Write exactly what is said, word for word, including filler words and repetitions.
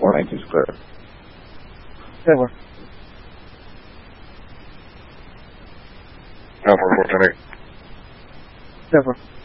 four nineteen is clear. Never. Alpha four ten eight. Never.